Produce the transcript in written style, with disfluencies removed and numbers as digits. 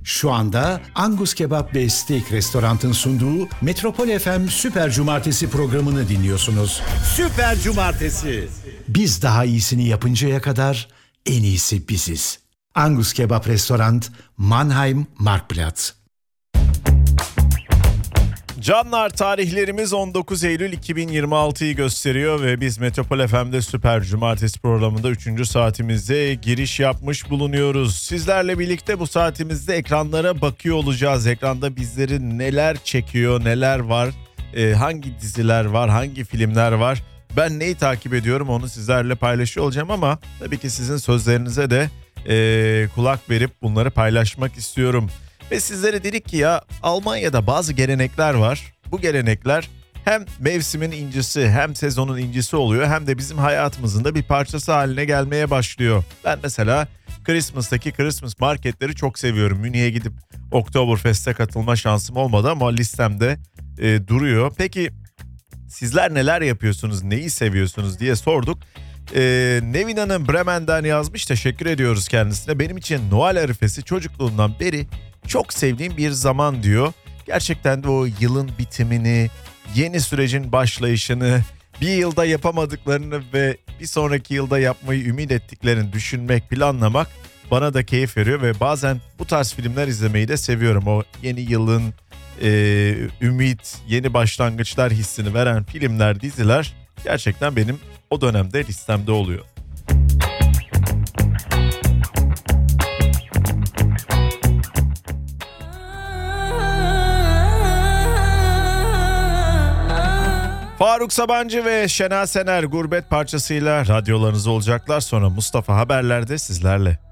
Şu anda Angus Kebap ve Steak Restorant'ın sunduğu Metropol FM Süper Cumartesi programını dinliyorsunuz. Süper Cumartesi. Biz daha iyisini yapıncaya kadar en iyisi biziz. Angus Kebap Restorant, Mannheim, Marktplatz. Canlar, tarihlerimiz 19 Eylül 2026'yı gösteriyor ve biz Metropol FM'de Süper Cumartesi programında 3. saatimizde giriş yapmış bulunuyoruz. Sizlerle birlikte bu saatimizde ekranlara bakıyor olacağız. Ekranda bizleri neler çekiyor, neler var, hangi diziler var, hangi filmler var. Ben neyi takip ediyorum onu sizlerle paylaşıyor olacağım ama tabii ki sizin sözlerinize de kulak verip bunları paylaşmak istiyorum. Ve sizlere dedik ki ya, Almanya'da bazı gelenekler var. Bu gelenekler hem mevsimin incisi hem sezonun incisi oluyor, hem de bizim hayatımızın da bir parçası haline gelmeye başlıyor. Ben mesela Christmas'taki Christmas marketleri çok seviyorum. Münih'e gidip Oktoberfest'e katılma şansım olmadı ama listemde duruyor. Peki sizler neler yapıyorsunuz, neyi seviyorsunuz diye sorduk. Nevin Hanım Bremen'den yazmış, teşekkür ediyoruz kendisine. Benim için Noel arifesi çocukluğumdan beri çok sevdiğim bir zaman diyor. Gerçekten de o yılın bitimini, yeni sürecin başlayışını, bir yılda yapamadıklarını ve bir sonraki yılda yapmayı ümit ettiklerini düşünmek, planlamak bana da keyif veriyor ve bazen bu tarz filmler izlemeyi de seviyorum. O yeni yılın ümit, yeni başlangıçlar hissini veren filmler, diziler gerçekten benim o dönemde listemde oluyor. Faruk Sabancı ve Şena Sener Gurbet parçasıyla radyolarınızda olacaklar. Sonra Mustafa Haberler'de sizlerle.